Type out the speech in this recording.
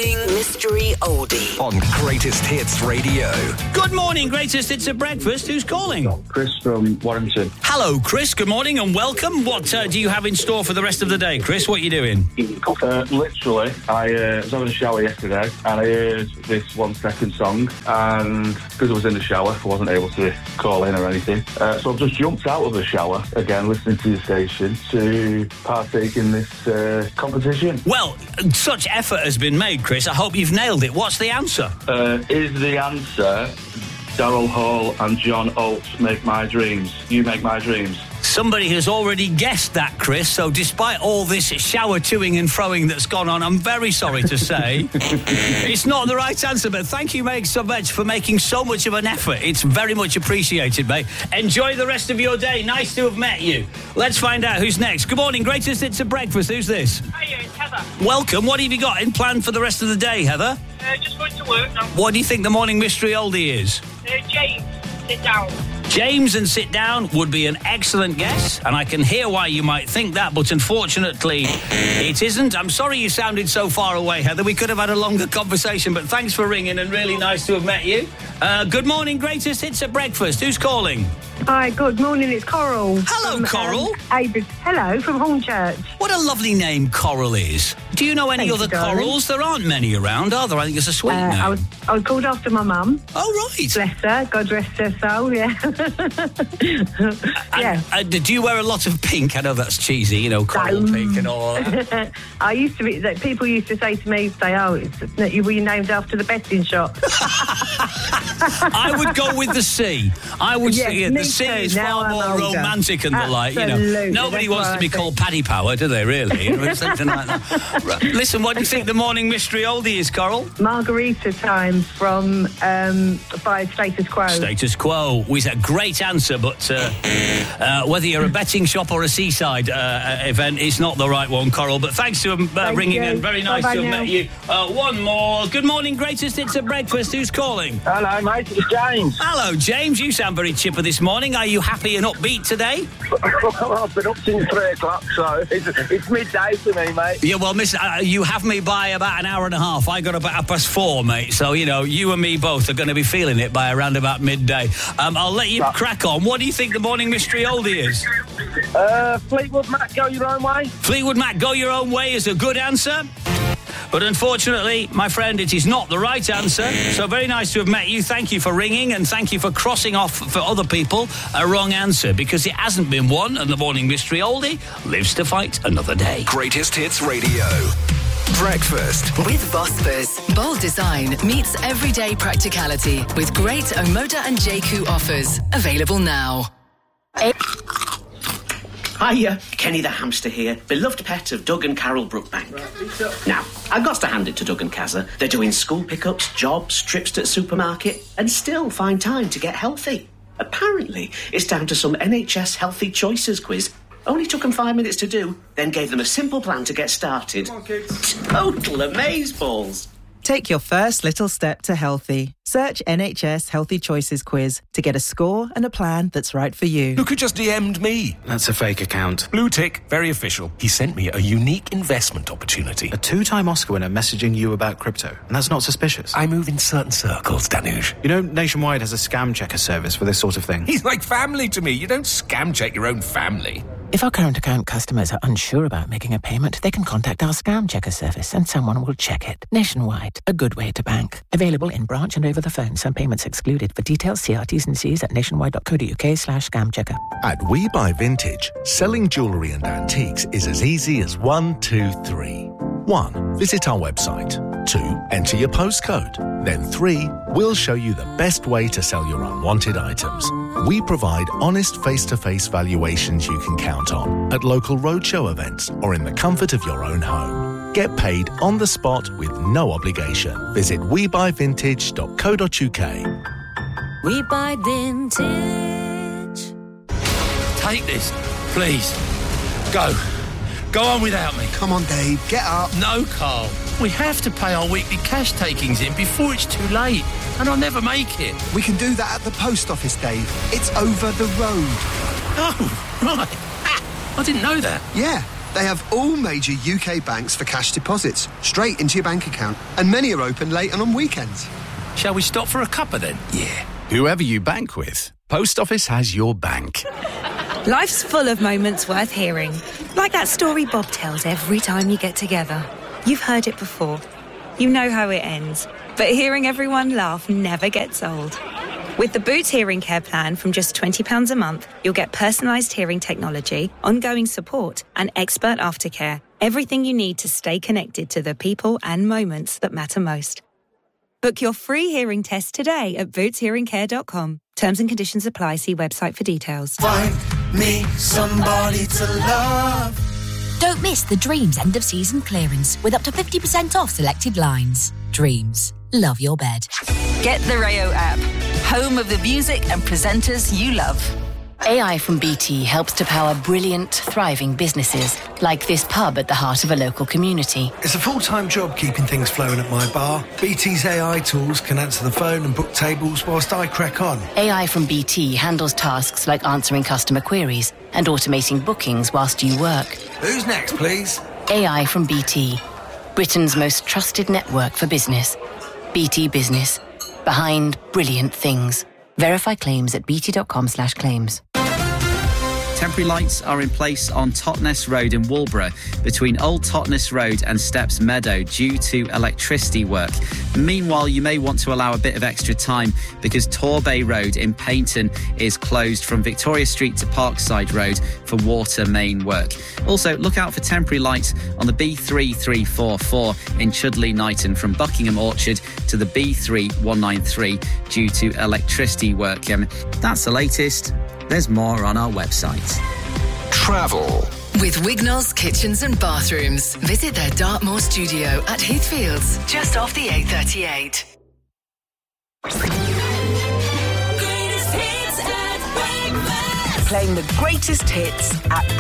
Morning Mystery Oldie on Greatest Hits Radio. Good morning, Greatest Hits at Breakfast. Who's calling? Chris from Warrington. Hello, Chris. Good morning and welcome. What do you have in store for the rest of the day, Chris? What are you doing? Literally, I was having a shower yesterday and I heard this 1 Second song, and because I was in the shower, I wasn't able to call in or anything. So I've just jumped out of the shower, again, listening to your station, to partake in this competition. Well, such effort has been made, Chris. I hope you've nailed it. What's the answer? Is the answer Daryl Hall and John Oates Make My Dreams? You Make My Dreams. Somebody has already guessed that, Chris, so despite all this shower toing and froing that's gone on, I'm very sorry to say it's not the right answer, but thank you, mate, so much for making so much of an effort. It's very much appreciated, mate. Enjoy the rest of your day. Nice to have met you. Let's find out who's next. Good morning, Greatest Hits at Breakfast. Who's this? Hiya, it's Heather. Welcome. What have you got in plan for the rest of the day, Heather? Just going to work now. What do you think the morning mystery oldie is? James, sit down. James and sit down would be an excellent guess, and I can hear why you might think that, but unfortunately it isn't. I'm sorry you sounded so far away, Heather. We could have had a longer conversation, but thanks for ringing and really nice to have met you. Good morning, Greatest Hits at Breakfast. Who's calling? Hi, good morning, it's Coral. Hello, Coral. Hello, from Hornchurch. What a lovely name Coral is. Do you know any other Corals? There aren't many around, are there? I think it's a sweet name. I was called after my mum. Oh, right. Bless her, God rest her soul, yeah. Do you wear a lot of pink? I know that's cheesy, you know, coral pink and all that. I used to be, people used to say to me, were you named after the betting shop? I would go with the sea. I would say the sea is far more romantic and the like. You know, nobody wants to be called Paddy Power, do they? Really? You know, something like that. Right. Listen, what do you think the morning mystery oldie is, Coral? Margarita Time from by Status Quo. Status Quo was a great answer, but whether you're a betting shop or a seaside event, it's not the right one, Coral. But thanks to ringing in. Very nice to have met you. One more. Good morning, Greatest Hits at Breakfast. Who's calling? Hello, mate. It's James. Hello, James. You sound very chipper this morning. Are you happy and upbeat today? I've been up since 3 o'clock, so it's midday for me, mate. Yeah, well, miss, you have me by about an hour and a half. I got about 4:30, mate. So, you know, you and me both are going to be feeling it by around about midday. I'll let you crack on. What do you think the morning mystery oldie is? Fleetwood Mac, Go Your Own Way. Fleetwood Mac, Go Your Own Way is a good answer. But unfortunately, my friend, it is not the right answer. So very nice to have met you. Thank you for ringing and thank you for crossing off for other people a wrong answer, because it hasn't been one, and the morning mystery oldie lives to fight another day. Greatest Hits Radio. Breakfast with Vosper. Bold design meets everyday practicality with great Omoda and JQ offers. Available now. Hiya, Kenny the hamster here, beloved pet of Doug and Carol Brookbank. Now, I've got to hand it to Doug and Kazza. They're doing school pickups, jobs, trips to the supermarket, and still find time to get healthy. Apparently, it's down to some NHS Healthy Choices quiz. Only took them 5 minutes to do, then gave them a simple plan to get started. Come on, kids. Total amazeballs. Take your first little step to healthy. Search NHS Healthy Choices quiz to get a score and a plan that's right for you. Look who just DM'd me. That's a fake account. Blue tick, very official. He sent me a unique investment opportunity. A 2-time Oscar winner messaging you about crypto, and that's not suspicious. I move in certain circles, Danush. You know, Nationwide has a scam checker service for this sort of thing. He's like family to me. You don't scam check your own family. If our current account customers are unsure about making a payment, they can contact our scam checker service and someone will check it. Nationwide, a good way to bank. Available in branch and over the phone. Some payments excluded. For details, see our T's and C's at nationwide.co.uk/scam checker. At We Buy Vintage, selling jewellery and antiques is as easy as 1, 2, 3. 1. Visit our website. 2. Enter your postcode. Then 3. We'll show you the best way to sell your unwanted items. We provide honest face-to-face valuations you can count on at local roadshow events or in the comfort of your own home. Get paid on the spot with no obligation. Visit webuyvintage.co.uk. We Buy Vintage. Take this, please. Go. Go on without me. Come on, Dave. Get up. No, Carl. We have to pay our weekly cash takings in before it's too late, and I'll never make it. We can do that at the post office, Dave. It's over the road. Oh, right. I didn't know that. Yeah. They have all major UK banks for cash deposits, straight into your bank account, and many are open late and on weekends. Shall we stop for a cuppa then? Yeah. Whoever you bank with, Post Office has your bank. Life's full of moments worth hearing. Like that story Bob tells every time you get together. You've heard it before. You know how it ends. But hearing everyone laugh never gets old. With the Boots Hearing Care plan from just £20 a month, you'll get personalised hearing technology, ongoing support and expert aftercare. Everything you need to stay connected to the people and moments that matter most. Book your free hearing test today at bootshearingcare.com. Terms and conditions apply. See website for details. Find me somebody to love. Don't miss the Dreams end of season clearance with up to 50% off selected lines. Dreams. Love your bed. Get the Rayo app, home of the music and presenters you love. AI from BT helps to power brilliant, thriving businesses, like this pub at the heart of a local community. It's a full-time job keeping things flowing at my bar. BT's AI tools can answer the phone and book tables whilst I crack on. AI from BT handles tasks like answering customer queries and automating bookings whilst you work. Who's next, please? AI from BT, Britain's most trusted network for business. BT Business. Behind brilliant things. Verify claims at bt.com/claims. Temporary lights are in place on Totnes Road in Walborough between Old Totnes Road and Steps Meadow due to electricity work. Meanwhile, you may want to allow a bit of extra time because Torbay Road in Paignton is closed from Victoria Street to Parkside Road for water main work. Also, look out for temporary lights on the B3344 in Chudley Knighton from Buckingham Orchard to the B3193 due to electricity work. That's the latest. There's more on our website. Travel. With Wignall's Kitchens and Bathrooms. Visit their Dartmoor studio at Heathfields, just off the A38. Playing the greatest hits at breakfast.